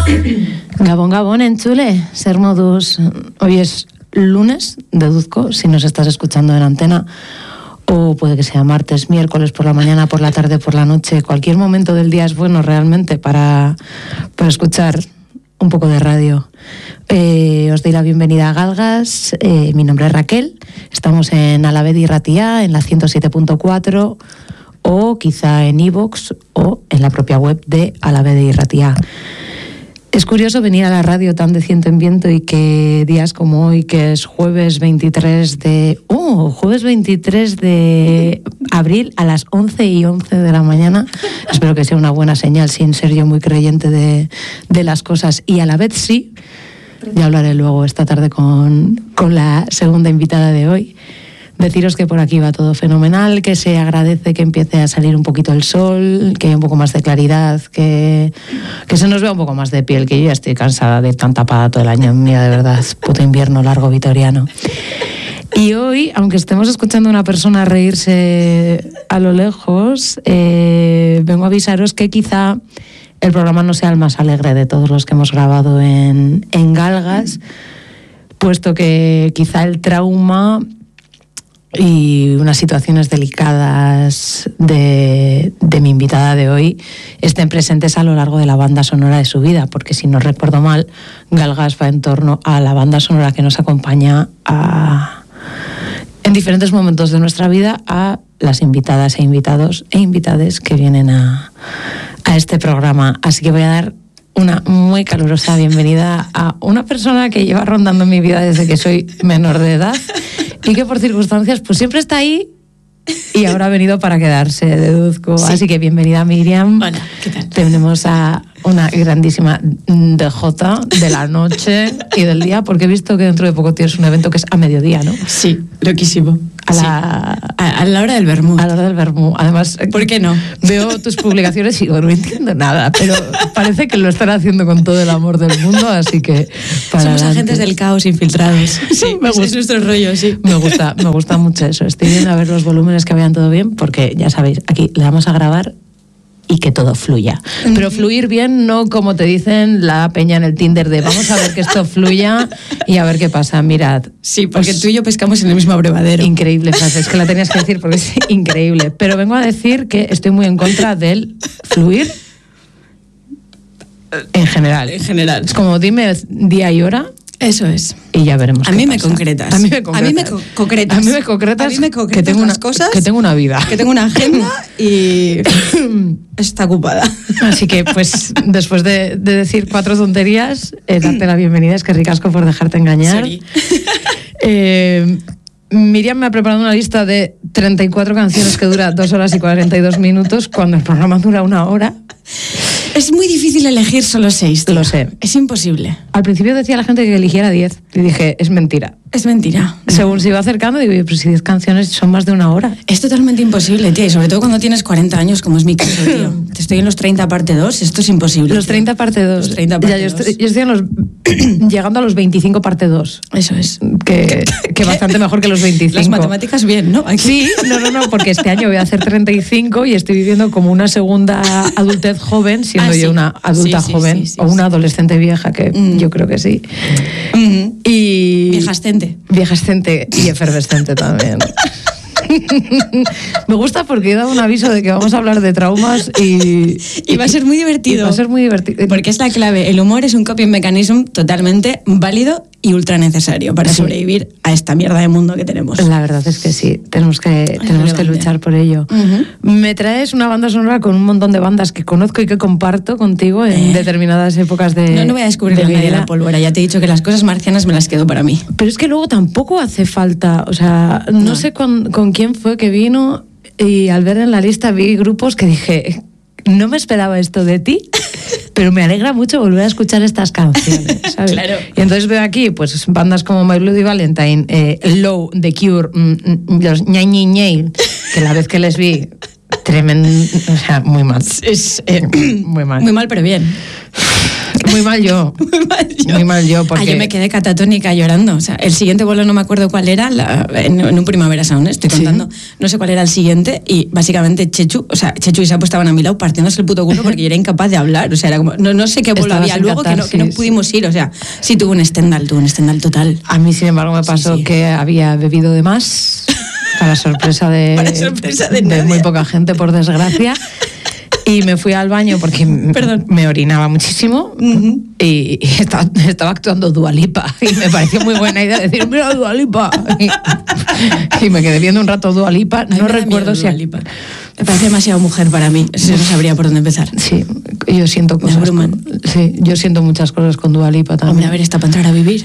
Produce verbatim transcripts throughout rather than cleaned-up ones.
Gabón, Gabón, enchule, ser modus. Hoy es lunes, deduzco, si nos estás escuchando en antena, o puede que sea martes, miércoles, por la mañana, por la tarde, por la noche. Cualquier momento del día es bueno realmente para, para escuchar un poco de radio. Eh, os doy la bienvenida a Galgas. Eh, mi nombre es Raquel. Estamos en Alavedi Irratia, en la ciento siete punto cuatro, o quizá en iVoox o en la propia web de Alavedi Irratia. Es curioso venir a la radio tan de ciento en viento y que días como hoy, que es jueves veintitrés de... ¡Oh! Jueves veintitrés de abril a las once y once de la mañana. Espero que sea una buena señal, sin ser yo muy creyente de, de las cosas. Y a la vez sí, ya hablaré luego esta tarde con, con la segunda invitada de hoy. Deciros que por aquí va todo fenomenal, que se agradece que empiece a salir un poquito el sol, que haya un poco más de claridad, que, que se nos vea un poco más de piel, que yo ya estoy cansada de ir tan tapada todo el año. Mira, de verdad, puto invierno largo vitoriano. Y hoy, aunque estemos escuchando a una persona reírse a lo lejos, eh, vengo a avisaros que quizá el programa no sea el más alegre de todos los que hemos grabado en, en Galgas, puesto que quizá el trauma y unas situaciones delicadas de, de mi invitada de hoy estén presentes a lo largo de la banda sonora de su vida, porque si no recuerdo mal, Galgas va en torno a la banda sonora que nos acompaña a, en diferentes momentos de nuestra vida a las invitadas e invitados e invitades que vienen a, a este programa. Así que voy a dar una muy calurosa bienvenida a una persona que lleva rondando en mi vida desde que soy menor de edad y que por circunstancias pues siempre está ahí y ahora ha venido para quedarse, deduzco. Sí. Así que bienvenida, Miriam. Hola, ¿qué tal? Tenemos a una grandísima D J de la noche y del día, porque he visto que dentro de poco tienes un evento que es a mediodía, ¿no? Sí, loquísimo. A la, sí. a, a la hora del vermú. A la hora del vermú. Además, ¿por qué no? Veo tus publicaciones y digo, no entiendo nada, pero parece que lo están haciendo con todo el amor del mundo, así que... Para Somos adelante. Agentes del caos infiltrados. Sí, me gusta, es nuestro rollo, sí. Me gusta, me gusta mucho eso. Estoy viendo a ver los volúmenes que vayan todo bien, porque ya sabéis, aquí le vamos a grabar y que todo fluya. Pero fluir bien, no como te dicen la peña en el Tinder de vamos a ver que esto fluya y a ver qué pasa. Mirad. Sí, porque pues, tú y yo pescamos en el mismo abrevadero. Increíble frase, es que la tenías que decir porque es increíble. Pero vengo a decir que estoy muy en contra del fluir en general. En general. Es como dime día y hora. Eso es. Y ya veremos. A mí me concretas. A mí me concretas. A mí me co- concretas. A mí me concretas. A mí me concretas que tengo las una, cosas. Que tengo una vida. Que tengo una agenda y está ocupada. Así que, pues, después de, de decir cuatro tonterías, eh, darte la bienvenida. Es que ricasco por dejarte engañar. Sorry. Eh, Miriam me ha preparado una lista de treinta y cuatro canciones que dura dos horas y cuarenta y dos minutos, cuando el programa dura una hora. Es muy difícil elegir solo seis. Tío. Lo sé. Es imposible. Al principio decía la gente que eligiera diez. Y dije, es mentira. Es mentira. Según se iba acercando, digo, pero si diez canciones son más de una hora. Es totalmente imposible, tía. Y sobre todo cuando tienes cuarenta años, como es mi caso, tío. Estoy en los treinta parte dos, esto es imposible. Los treinta parte dos. Los treinta parte ya, yo, estoy, yo estoy en los, llegando a los veinticinco parte dos. Eso es. Que, que bastante mejor que los veinticinco. Las matemáticas bien, ¿no? Aquí. Sí, no, no, no, porque este año voy a hacer treinta y cinco y estoy viviendo como una segunda adultez joven, siendo ah, sí. yo una adulta sí, sí, joven, sí, sí, sí, o una adolescente vieja, que mm. yo creo que sí. Mm. Y... Viejascente. Viejascente y efervescente también. Me gusta porque he dado un aviso de que vamos a hablar de traumas y... Y va a ser muy divertido. Va a ser muy divertido. Porque es la clave. El humor es un coping mechanism totalmente válido y ultra necesario para sí. sobrevivir a esta mierda de mundo que tenemos. La verdad es que sí. Tenemos que, Ay, tenemos que luchar por ello. Uh-huh. Me traes una banda sonora con un montón de bandas que conozco y que comparto contigo en eh. determinadas épocas de... No, no voy a descubrir de la media de la pólvora. Ya te he dicho que las cosas marcianas me las quedo para mí. Pero es que luego tampoco hace falta... O sea, no, no. sé con, con quién fue que vino y al ver en la lista vi grupos que dije, no me esperaba esto de ti, pero me alegra mucho volver a escuchar estas canciones, ¿sabes? Claro. Y entonces veo aquí pues bandas como My Bloody Valentine, eh, Low, The Cure, mm, los Ñay Ñay Ñay, que la vez que les vi, tremendo, o sea, muy mal. Es, eh, muy mal. Muy mal, pero bien. Muy mal yo. Muy mal yo. Muy mal yo, porque... Ah, yo me quedé catatónica llorando. O sea, el siguiente vuelo no me acuerdo cuál era, la, en, en un Primavera Sound, estoy contando. ¿Sí? No sé cuál era el siguiente y básicamente Chechu, o sea, Chechu y Sapo estaban a mi lado partiéndose el puto culo porque yo era incapaz de hablar. O sea, era como, no, no sé qué vuelo había luego que no, que no pudimos ir. O sea, sí tuve un Stendhal, tuve un Stendhal total. A mí, sin embargo, me pasó sí, sí. que había bebido de más, para sorpresa de, para sorpresa de, de muy poca gente, por desgracia. Y me fui al baño porque Perdón. me orinaba muchísimo uh-huh. y, y estaba, estaba actuando Dua Lipa y me pareció muy buena idea decir, mira Dua Lipa. Y, y me quedé viendo un rato Dua Lipa. No me recuerdo si... Dua Lipa. Me parece demasiado mujer para mí. No sabría por dónde empezar. Sí, yo siento cosas. Con, sí, yo siento muchas cosas con Dua Lipa también. Hombre, a ver, está para entrar a vivir.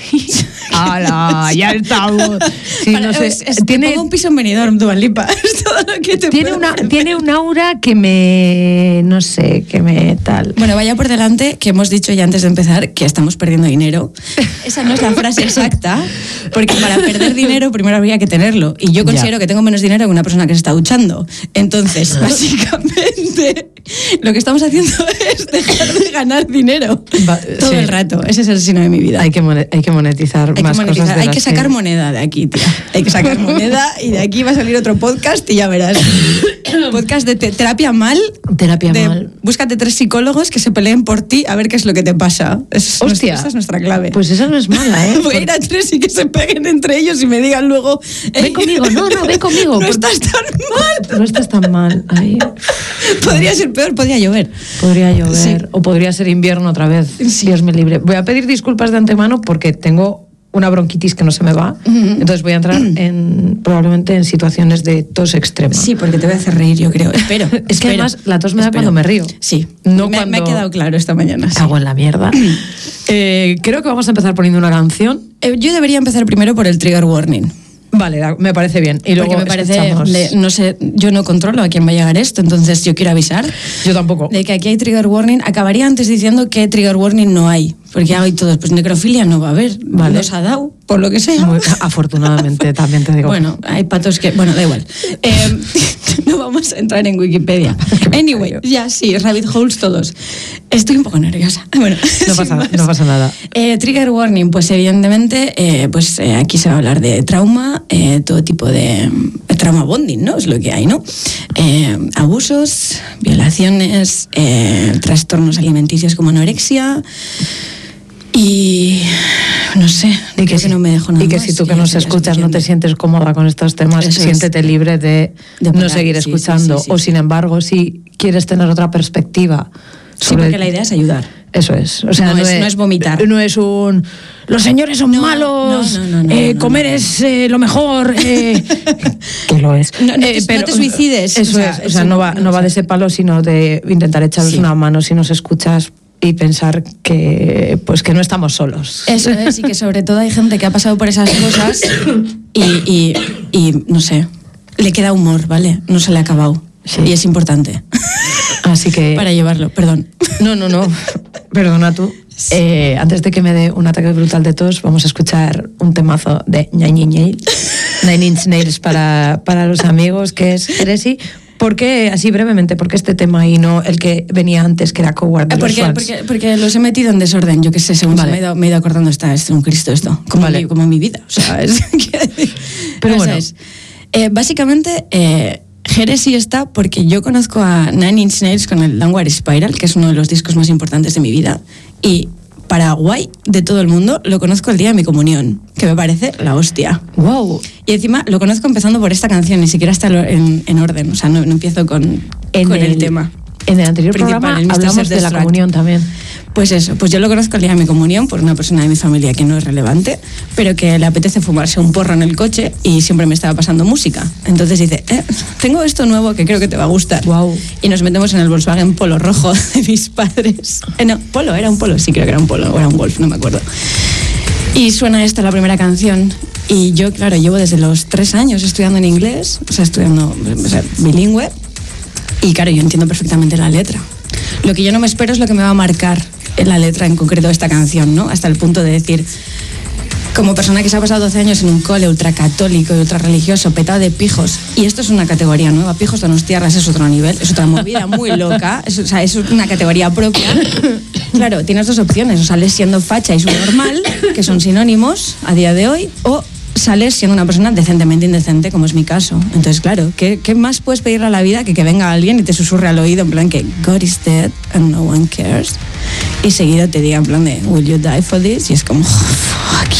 ¡Hala! Ya estamos. Sí, para, no sé. Es, es, tiene pongo un piso en Benidorm, Dua Lipa. Es todo lo que te tiene una hacer. Tiene un aura que me, no sé, que me tal. Bueno, vaya por delante que hemos dicho ya antes de empezar que estamos perdiendo dinero. Esa no es la frase exacta, porque para perder dinero primero habría que tenerlo. Y yo considero ya. que tengo menos dinero que una persona que se está duchando. Entonces, básicamente, lo que estamos haciendo es dejar de ganar dinero Va, todo sí. el rato. Ese es el signo de mi vida. Hay que, hay que monetizar hay más que monetizar. Cosas de Hay que sacar que... moneda de aquí, tía. Hay que sacar moneda y de aquí va a salir otro podcast y ya verás. Podcast de te terapia mal. Terapia de, mal. Búscate tres psicólogos que se peleen por ti a ver qué es lo que te pasa. Es Hostia. Nuestra, esa es nuestra clave. Pues esa no es mala, ¿eh? Voy a ir a tres y que se peguen entre ellos y me digan luego... Ven conmigo, no, no, ven conmigo. No por... estás tan mal. No estás tan mal. Ay. Podría ser peor, podría llover. Podría llover. Sí. O podría ser invierno otra vez. Sí. Dios me libre. Voy a pedir disculpas de antemano porque tengo una bronquitis que no se me va. Uh-huh. Entonces voy a entrar en probablemente en situaciones de tos extrema. Sí, porque te voy a hacer reír, yo creo. Espero. Es que espero, además la tos me da espero. cuando me río. Sí. No me, cuando... me ha quedado claro esta mañana. Cago sí. en la mierda. eh, creo que vamos a empezar poniendo una canción. Eh, yo debería empezar primero por el trigger warning. Vale, me parece bien. Y luego porque me parece, escuchamos... de, no sé, yo no controlo a quién va a llegar esto, entonces yo quiero avisar. Yo tampoco. De que aquí hay trigger warning. Acabaría antes diciendo que trigger warning no hay, porque hay todos, pues necrofilia no va a haber. Vale. Nos ha dado, por lo que sea. Muy, afortunadamente, también te digo. Bueno, hay patos que, bueno, da igual. Eh, no vamos a entrar en Wikipedia. Anyway, ya sí, rabbit holes todos. Estoy un poco nerviosa. Bueno, no pasa, no pasa nada. Eh, trigger warning, pues evidentemente, eh, pues eh, aquí se va a hablar de trauma, eh, todo tipo de eh, trauma bonding, ¿no? Es lo que hay, ¿no? Eh, abusos, violaciones, eh, trastornos alimenticios como anorexia. Y no sé, y que, si, que no me dejo nada y que más, si tú que nos escuchas no te sientes cómoda con estos temas, Eso siéntete es. libre de, de no seguir sí, escuchando. Sí, sí, sí, o sin embargo, si quieres tener otra perspectiva. Sí, porque la idea es ayudar. Eso es. O sea, no, no, es, es, no es vomitar. No es un... Los señores son no, malos, no, no, no, eh, no, comer no, no. es eh, lo mejor. Eh, que lo es. No, no, te, eh, pero, no te suicides. Eso o sea, es. O sea, no va, no va de ese palo, sino de intentar echaros sí. una mano si nos escuchas y pensar que pues que no estamos solos. Eso es, y que sobre todo hay gente que ha pasado por esas cosas y, y, y no sé, le queda humor, ¿vale? No se le ha acabado. Sí. Y es importante. Así que... Para llevarlo, perdón. No, no, no. Perdona tú. Sí. Eh, antes de que me dé un ataque brutal de tos, vamos a escuchar un temazo de Nine Inch Nails, Nine Inch Nails para, para los amigos, que es Heresy. ¿Por qué, así brevemente, por qué este tema y no el que venía antes, que era Coward de porque, los porque, porque los he metido en desorden, yo qué sé, según vale. me, he ido, me he ido acordando, está, es un Cristo esto, como, vale. mi, como en mi vida. O sea, es, Pero bueno. Es, eh, básicamente... Eh, Heresy está porque yo conozco a Nine Inch Nails con el Downward Spiral, que es uno de los discos más importantes de mi vida, y para guay de todo el mundo lo conozco el día de mi comunión, que me parece la hostia. Wow. Y encima lo conozco empezando por esta canción, ni siquiera está en, en orden, o sea, no, no empiezo con, en con el, el tema. En el anterior programa el hablamos de la comunión también. Pues eso, pues yo lo conozco el día de mi comunión por una persona de mi familia que no es relevante, pero que le apetece fumarse un porro en el coche y siempre me estaba pasando música. Entonces dice, eh, tengo esto nuevo que creo que te va a gustar. Wow. Y nos metemos en el Volkswagen Polo rojo de mis padres. Eh, no, Polo, era un Polo, sí creo que era un Polo, o era un Golf, no me acuerdo. Y suena esta, la primera canción. Y yo, claro, llevo desde los tres años estudiando en inglés, o sea, estudiando, o sea, bilingüe. Y claro, yo entiendo perfectamente la letra. Lo que yo no me espero es lo que me va a marcar en la letra en concreto de esta canción, ¿no? Hasta el punto de decir, como persona que se ha pasado doce años en un cole ultracatólico y ultrarreligioso, petado de pijos, y esto es una categoría nueva, pijos donostiarras es otro nivel, es otra movida muy loca, es, o sea, es una categoría propia. claro, tienes dos opciones, o sales siendo facha y subnormal, que son sinónimos a día de hoy, o sales siendo una persona decentemente indecente, como es mi caso. Entonces, claro, ¿qué, qué más puedes pedirle a la vida que que venga alguien y te susurre al oído en plan que God is dead and no one cares? Y seguido te diga en plan de Will you die for this? Y es como, oh, fuck